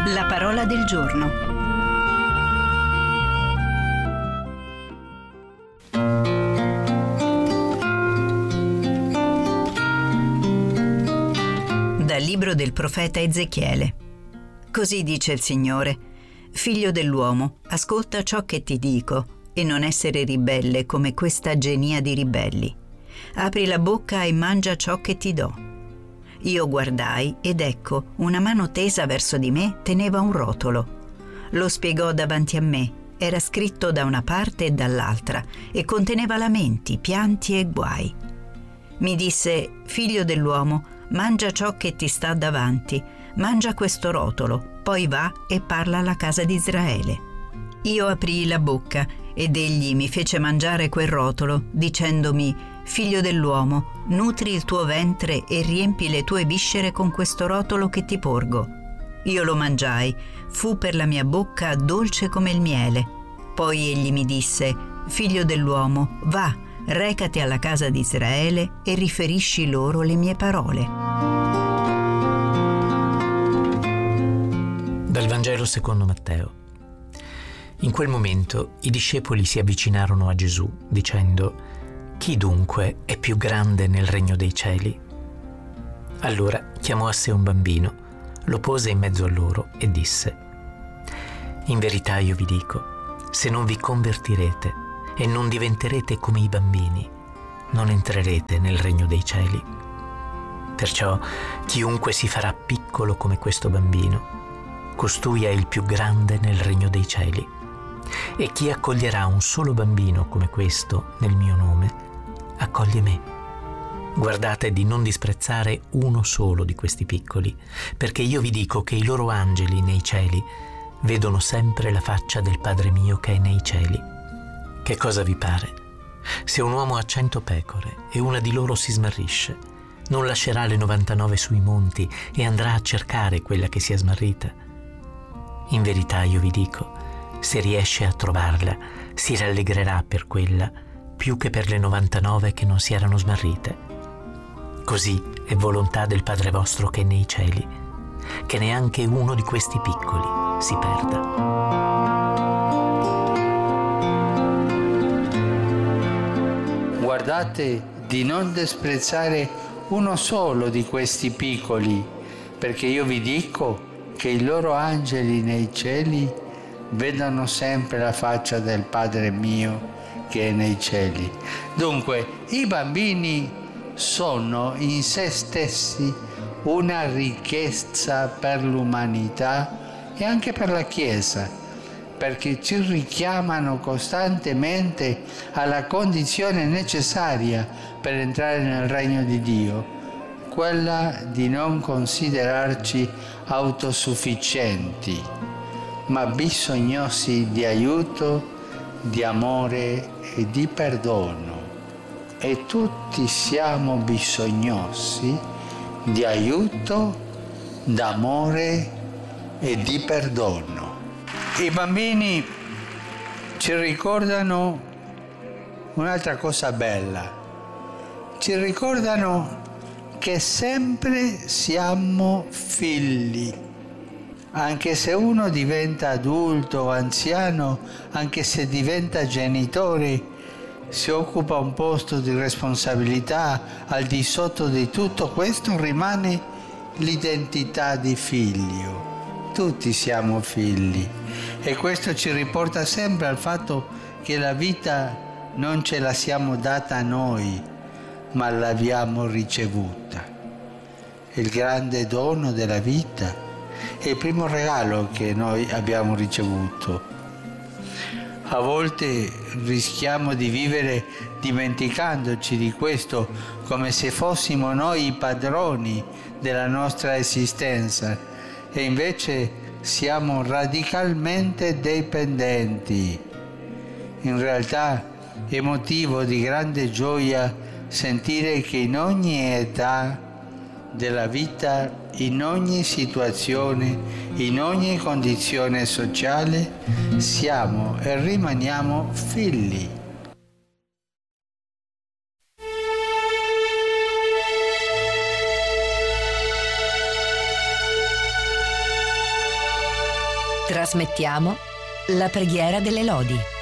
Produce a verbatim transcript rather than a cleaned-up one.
La parola del giorno. Dal libro del profeta Ezechiele. Così dice il Signore: Figlio dell'uomo, ascolta ciò che ti dico e non essere ribelle come questa genia di ribelli. Apri la bocca e mangia ciò che ti do. Io guardai ed ecco, una mano tesa verso di me teneva un rotolo. Lo spiegò davanti a me, era scritto da una parte e dall'altra e conteneva lamenti, pianti e guai. Mi disse: Figlio dell'uomo, mangia ciò che ti sta davanti, mangia questo rotolo, poi va e parla alla casa di Israele. Io aprii la bocca ed egli mi fece mangiare quel rotolo, dicendomi: Figlio dell'uomo, nutri il tuo ventre e riempi le tue viscere con questo rotolo che ti porgo. Io lo mangiai, fu per la mia bocca dolce come il miele. Poi egli mi disse: Figlio dell'uomo, va, recati alla casa di Israele e riferisci loro le mie parole. Dal Vangelo secondo Matteo. In quel momento i discepoli si avvicinarono a Gesù, dicendo: Chi dunque è più grande nel regno dei cieli? Allora chiamò a sé un bambino, lo pose in mezzo a loro e disse: In verità io vi dico, se non vi convertirete e non diventerete come i bambini, non entrerete nel regno dei cieli. Perciò chiunque si farà piccolo come questo bambino, costui è il più grande nel regno dei cieli. E chi accoglierà un solo bambino come questo nel mio nome, accoglie me. Guardate di non disprezzare uno solo di questi piccoli, perché io vi dico che i loro angeli nei cieli vedono sempre la faccia del Padre mio che è nei cieli. Che cosa vi pare? Se un uomo ha cento pecore e una di loro si smarrisce, non lascerà le novantanove sui monti e andrà a cercare quella che si è smarrita? In verità io vi dico, se riesce a trovarla, si rallegrerà per quella più che per le novantanove che non si erano smarrite. Così è volontà del Padre vostro che è nei cieli, che neanche uno di questi piccoli si perda. Guardate di non disprezzare uno solo di questi piccoli, perché io vi dico che i loro angeli nei cieli vedono sempre la faccia del Padre mio che è nei cieli. Dunque, i bambini sono in se stessi una ricchezza per l'umanità e anche per la Chiesa, perché ci richiamano costantemente alla condizione necessaria per entrare nel regno di Dio, quella di non considerarci autosufficienti, ma bisognosi di aiuto, di amore e di perdono. E tutti siamo bisognosi di aiuto, d'amore e di perdono. I bambini ci ricordano un'altra cosa bella. Ci ricordano che sempre siamo figli. Anche se uno diventa adulto o anziano, anche se diventa genitore, si occupa un posto di responsabilità, al di sotto di tutto questo rimane l'identità di figlio. Tutti siamo figli e questo ci riporta sempre al fatto che la vita non ce la siamo data noi, ma l'abbiamo ricevuta. Il grande dono della vita è il primo regalo che noi abbiamo ricevuto. A volte rischiamo di vivere dimenticandoci di questo, come se fossimo noi i padroni della nostra esistenza, e invece siamo radicalmente dipendenti. In realtà è motivo di grande gioia sentire che in ogni età della vita, in ogni situazione, in ogni condizione sociale, siamo e rimaniamo figli. Trasmettiamo la preghiera delle lodi.